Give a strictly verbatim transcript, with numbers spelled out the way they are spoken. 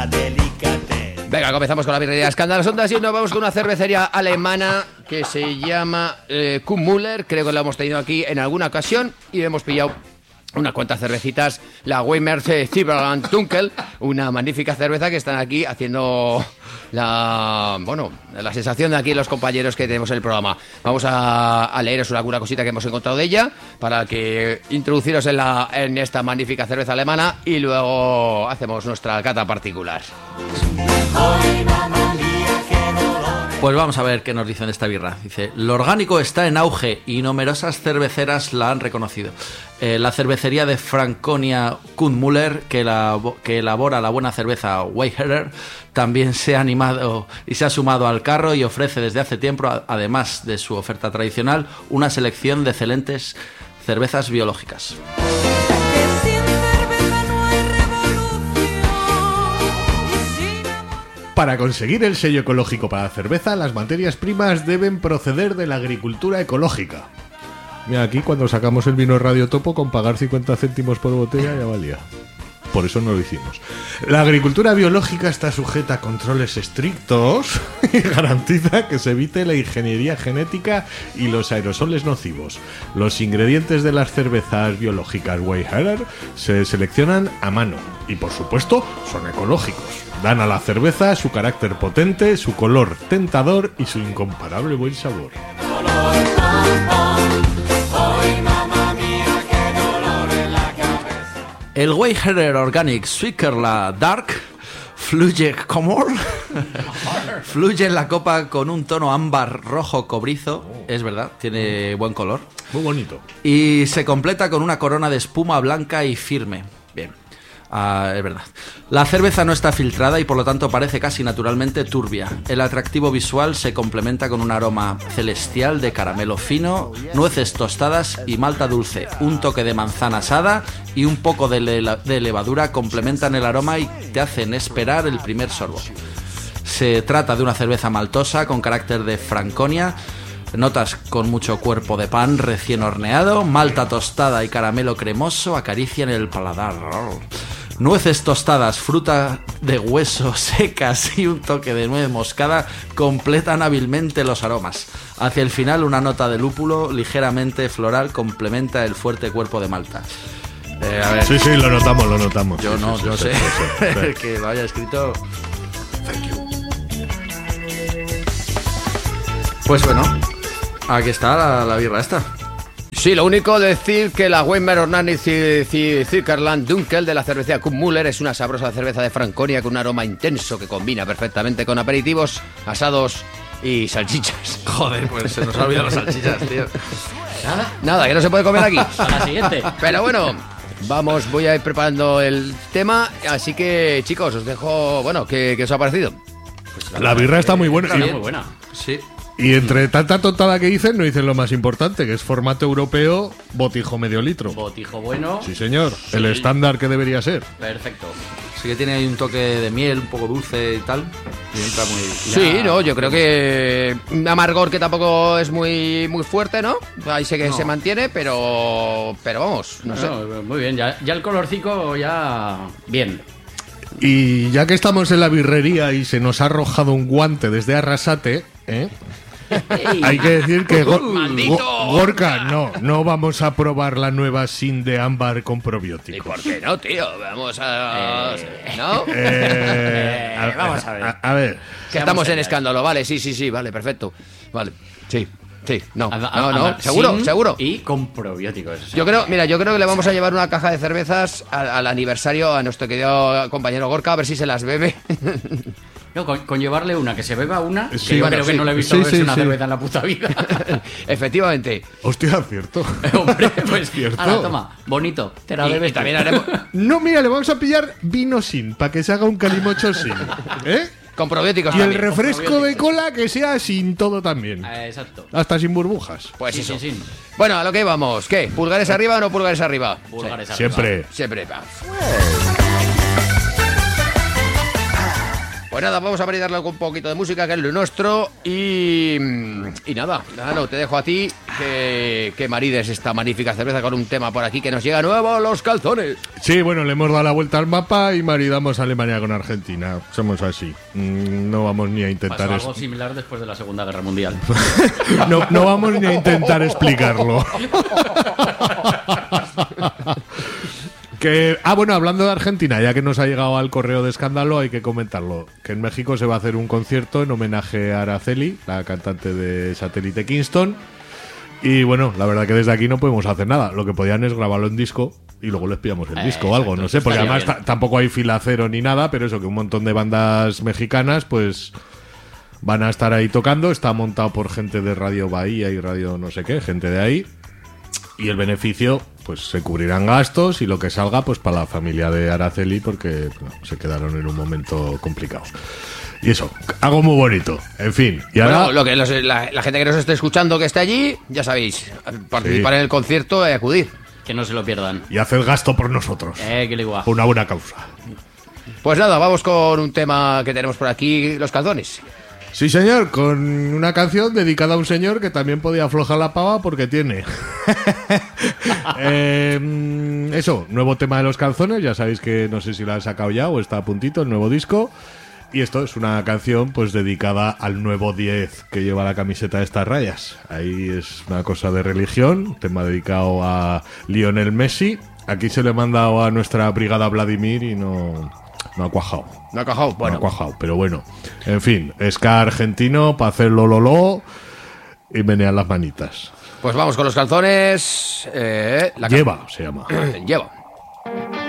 Venga, comenzamos con la birrería Escándalos Ondas y nos vamos con una cervecería alemana que se llama eh, Kuhmüller. Creo que la hemos tenido aquí en alguna ocasión y hemos pillado unas cuantas cervecitas. La Weimer Zimmerland Dunkel, una magnífica cerveza que están aquí haciendo la, bueno, la sensación de aquí los compañeros que tenemos en el programa. Vamos a, a leeros alguna cosita que hemos encontrado de ella para que introduciros en, la, en esta magnífica cerveza alemana y luego hacemos nuestra cata particular. Pues vamos a ver qué nos dicen de esta birra. Dice, lo orgánico está en auge y numerosas cerveceras la han reconocido. Eh, la cervecería de Franconia Kuhmüller, que, la, que elabora la buena cerveza Weiherer, también se ha animado y se ha sumado al carro y ofrece desde hace tiempo, además de su oferta tradicional, una selección de excelentes cervezas biológicas. Para conseguir el sello ecológico para la cerveza, las materias primas deben proceder de la agricultura ecológica. Mira, aquí cuando sacamos el vino Radio Topo, con pagar cincuenta céntimos por botella ya valía. Por eso no lo hicimos. La agricultura biológica está sujeta a controles estrictos y garantiza que se evite la ingeniería genética y los aerosoles nocivos. Los ingredientes de las cervezas biológicas Weiherer se seleccionan a mano y, por supuesto, son ecológicos. Dan a la cerveza su carácter potente, su color tentador y su incomparable buen sabor. El Weiherer Organic Switzerland Dark fluye como fluye en la copa con un tono ámbar rojo cobrizo, es verdad, tiene buen color, muy bonito, y se completa con una corona de espuma blanca y firme. Bien. Ah, es verdad. La cerveza no está filtrada y por lo tanto parece casi naturalmente turbia. El atractivo visual se complementa con un aroma celestial de caramelo fino, nueces tostadas y malta dulce. Un toque de manzana asada y un poco de, le- de levadura complementan el aroma y te hacen esperar el primer sorbo. Se trata de una cerveza maltosa con carácter de Franconia. Notas con mucho cuerpo de pan recién horneado, malta tostada y caramelo cremoso acarician el paladar. Nueces tostadas, fruta de hueso secas y un toque de nuez moscada completan hábilmente los aromas. Hacia el final, una nota de lúpulo ligeramente floral complementa el fuerte cuerpo de malta. Eh, a ver. Sí, sí, lo notamos, lo notamos. Yo sí, no, sí, yo sí, sé. sí, sí, sí. El que lo haya escrito. Thank you. Pues bueno, aquí está la, la birra esta. Sí, lo único decir que la Weimer Organic Zimmerland Dunkel de la cervecería Kuhmüller es una sabrosa cerveza de Franconia con un aroma intenso que combina perfectamente con aperitivos, asados y salchichas. Joder, pues se nos ha olvidado las salchichas, tío. Nada, nada, que no se puede comer aquí. A la siguiente. Pero bueno, vamos, voy a ir preparando el tema, así que chicos, os dejo, bueno, ¿qué, qué os ha parecido? Pues La, la birra está muy buena. Está Y, muy buena. Sí. y entre tanta tontada que dicen, no dicen lo más importante, que es formato europeo, botijo medio litro. Botijo bueno. Sí, señor. Sí. El estándar que debería ser. Perfecto. Sí que tiene ahí un toque de miel, un poco dulce y tal. Y entra muy... Sí, no, yo creo que un amargor que tampoco es muy muy fuerte, ¿no? Ahí sé que No. se mantiene, pero pero vamos, no sé. Bueno, muy bien, ya, ya el colorcico ya... Bien. Y ya que estamos en la birrería y se nos ha arrojado un guante desde Arrasate, ¿eh? Hay que decir que Go- ¡Maldito! Go- Gorka, no, no vamos a probar la nueva sin de ámbar con ¿Y probióticos. por qué no, tío? Vamos a... ¿No? Eh, Eh, vamos a ver. A, a ver. Que estamos en serios. escándalo, vale, sí, sí, sí, vale, perfecto. Vale, sí, sí, no, Anda- no, anda- no, seguro, sin seguro. Y con probióticos. o sea, Yo creo, mira, yo creo que le vamos a llevar una caja de cervezas al, al aniversario a nuestro querido compañero Gorka, a ver si se las bebe. No, con, con llevarle una, que se beba una, Sí, que yo bueno, creo que sí. no le he visto Sí, beberse sí, una sí. cerveza en la puta vida. Efectivamente. Hostia, cierto. Hombre, pues Cierto. ala, toma, bonito, te la Y, bebes y también haremos No, mira, le vamos a pillar vino sin, para que se haga un calimocho sin. ¿Eh? con probióticos Y el también. refresco de cola que sea sin todo también. Eh, exacto. Hasta sin burbujas. Pues Sí, eso. sí, sí. Bueno, a lo que vamos. ¿Qué? ¿Pulgares arriba o no pulgares arriba? Vulgares arriba. Siempre. Siempre va. Pues Pues nada, vamos a brindarle con un poquito de música, que es lo nuestro. Y, y nada, nada, no, te dejo a ti que, que marides esta magnífica cerveza con un tema por aquí que nos llega nuevo, los calzones. Sí, bueno, le hemos dado la vuelta al mapa y maridamos Alemania con Argentina. Somos así. Mm, No vamos ni a intentar... Pasó es- algo similar después de la Segunda Guerra Mundial. no, no vamos ni a intentar explicarlo. Que, ah, bueno, hablando de Argentina, ya que nos ha llegado al correo de escándalo, hay que comentarlo. Que en México se va a hacer un concierto en homenaje a Araceli, la cantante de Satélite Kingston. Y bueno, la verdad que desde aquí no podemos hacer nada. Lo que podían es grabarlo en disco y luego les pillamos el Eh, disco o algo, exacto, no sé, porque estaría además bien. ta- tampoco hay fila cero ni nada, pero eso, que un montón de bandas mexicanas, pues van a estar ahí tocando. Está montado por gente de Radio Bahía y Radio no sé qué, gente de ahí. Y el beneficio, pues se cubrirán gastos y lo que salga, pues para la familia de Araceli, porque bueno, se quedaron en un momento complicado. Y eso, algo muy bonito. En fin, y ahora... Bueno, lo que los- la, la gente que nos esté escuchando que esté allí, ya sabéis, participar Sí. en el concierto y acudir. Que no se lo pierdan. Y haced gasto por nosotros. Eh, que le igual. Por una buena causa. Pues nada, vamos con un tema que tenemos por aquí, los calzones. Sí, señor, con una canción dedicada a un señor que también podía aflojar la pava porque tiene. Eh, mm, eso, nuevo tema de los calzones. Ya sabéis que no sé si lo han sacado ya o está a puntito el nuevo disco. Y esto es una canción pues dedicada al nuevo diez que lleva la camiseta de estas rayas. Ahí es una cosa de religión, tema dedicado a Lionel Messi. Aquí se le ha mandado a nuestra brigada Vladimir y no, no ha cuajado. ¿No ha cajado? No Bueno, ha cuajado, pero bueno. En fin, ska argentino para hacerlo lolo y menear las manitas. pues vamos con los calzones. Eh, la ca- Lleva, se llama. Lleva.